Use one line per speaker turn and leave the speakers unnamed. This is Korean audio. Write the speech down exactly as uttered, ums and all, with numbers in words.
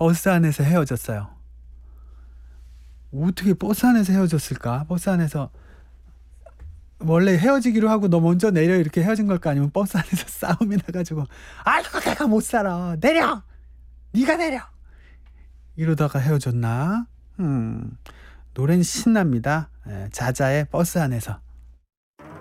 버스 안에서 헤어졌어요. 어떻게 버스 안에서 헤어졌을까? 버스 안에서 원래 헤어지기로 하고 너 먼저 내려 이렇게 헤어진 걸까? 아니면 버스 안에서 싸움이 나가지고 아이고 내가 못 살아 내려 네가 내려 이러다가 헤어졌나? 음, 노래는 신납니다. 예, 자자의 버스 안에서.